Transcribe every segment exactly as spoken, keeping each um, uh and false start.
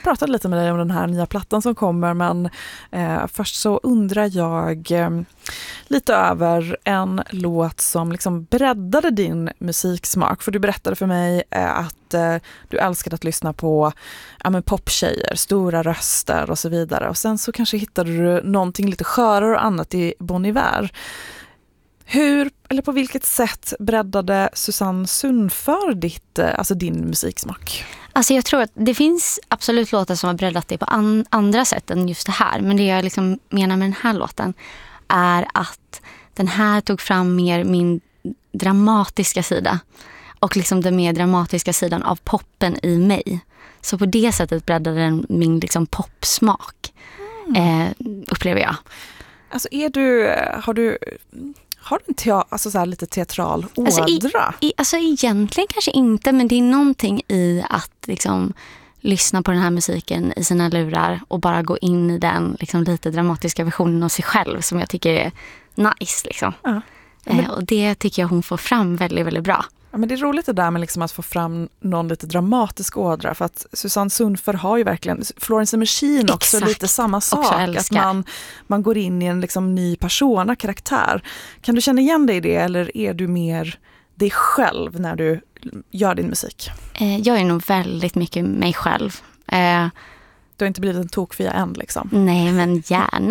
prata lite med dig om den här nya plattan som kommer, men eh, först så undrar jag eh, lite över en låt som liksom breddade din musiksmak. För du berättade för mig eh, att eh, du älskade att lyssna på ja, men poptjejer, stora röster och så vidare. Och sen så kanske hittade du någonting lite skörare och annat i Bon Iver. Hur, eller på vilket sätt breddade Susanne Sundför ditt, alltså din musiksmak? Alltså jag tror att det finns absolut låtar som har breddat det på an- andra sätt än just det här. Men det jag liksom menar med den här låten är att den här tog fram mer min dramatiska sida. Och liksom den mer dramatiska sidan av poppen i mig. Så på det sättet breddade den min liksom popsmak, mm. eh, upplever jag. Alltså är du, har du... Har du en te- alltså så här lite teatral ådra? Alltså, i, i, alltså egentligen kanske inte, men det är någonting i att liksom lyssna på den här musiken i sina lurar och bara gå in i den liksom lite dramatiska versionen av sig själv som jag tycker är nice. Liksom. Ja. Men, eh, och det tycker jag hon får fram väldigt, väldigt bra. Ja, men det är roligt det där med liksom att få fram någon lite dramatisk ådra, för att Susanne Sundför har ju verkligen, Florence and the Machine också, Exakt. Lite samma sak, att man, man går in i en liksom ny persona, karaktär. Kan du känna igen dig i det, eller är du mer dig själv när du gör din musik? Eh, jag är nog väldigt mycket mig själv. Eh, Du har inte blivit en tokfia än liksom? Nej, men gärna.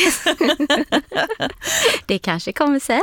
Det kanske kommer sen.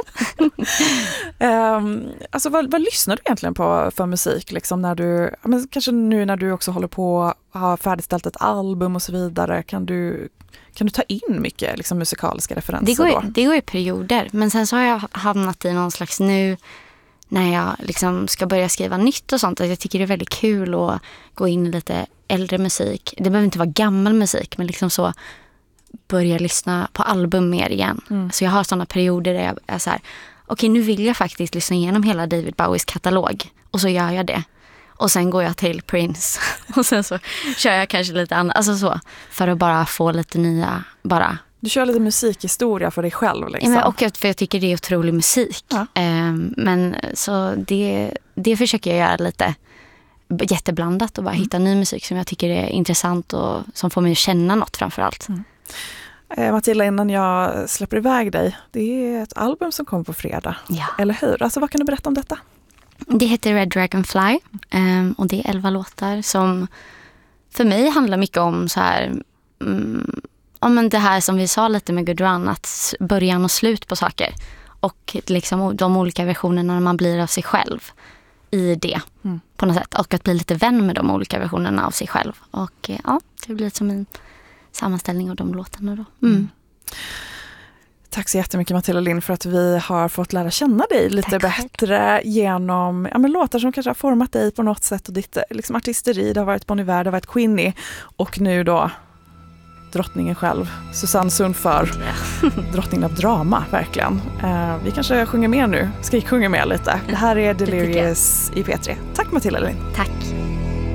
um, alltså vad, vad lyssnar du egentligen på för musik? Liksom när du, men kanske nu när du också håller på att ha färdigställt ett album och så vidare. Kan du, kan du ta in mycket liksom, musikaliska referenser det går, då? Det går i perioder. Men sen så har jag hamnat i någon slags nu när jag liksom ska börja skriva nytt och sånt. Att jag tycker det är väldigt kul att gå in i lite äldre musik. Det behöver inte vara gammal musik, men liksom så börja lyssna på album mer igen. Mm. Så jag har sådana perioder där jag är så här, okej, okay, nu vill jag faktiskt lyssna igenom hela David Bowies katalog. Och så gör jag det. Och sen går jag till Prince. Och sen så kör jag kanske lite annat. Alltså så, för att bara få lite nya, bara... Du kör lite musikhistoria för dig själv liksom. Ja, och för jag tycker det är otrolig musik. Ja. Um, men så det, det försöker jag göra lite jätteblandat och bara mm. hitta ny musik som jag tycker är intressant och som får mig att känna något framförallt. Mm. Eh, Matilda, innan jag släpper iväg dig, det är ett album som kommer på fredag. Ja. Eller hur? Alltså vad kan du berätta om detta? Det heter Red Dragonfly um, och det är elva låtar som för mig handlar mycket om så här... Um, Ja, men det här som vi sa lite med Good Run, att början och slut på saker. Och liksom de olika versionerna man blir av sig själv i det mm. på något sätt. Och att bli lite vän med de olika versionerna av sig själv. Och ja, det blir som en sammanställning av de låtarna då. Mm. Mm. Tack så jättemycket Matilda Lind för att vi har fått lära känna dig lite Tack. bättre genom ja, men låtar som kanske har format dig på något sätt. Och ditt liksom, artisteri, det har varit Bon Iver, det har varit Queenie och nu då drottningen själv, Susanne Sundför, drottningen av drama, verkligen. Uh, vi kanske sjunger mer nu, ska vi sjunga mer lite. Det här är Delirious i P tre. Tack Matilda Lind. Tack.